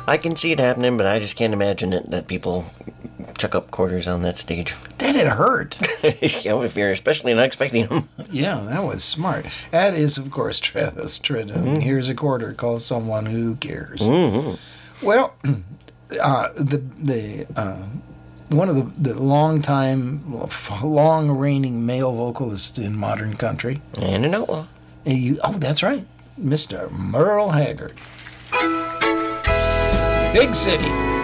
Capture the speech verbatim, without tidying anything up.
I can see it happening, but I just can't imagine it that people chuck up quarters on that stage. That'd hurt. You know, if you're especially not expecting them. Yeah, that was smart. That is, of course, Travis Tritt. Mm-hmm. Here's a quarter. Call someone who cares. Mm-hmm. Well, uh, the the uh, one of the, the long-time, long-reigning male vocalists in modern country. And an outlaw. And you, oh, that's right. Mister Merle Haggard. Big City.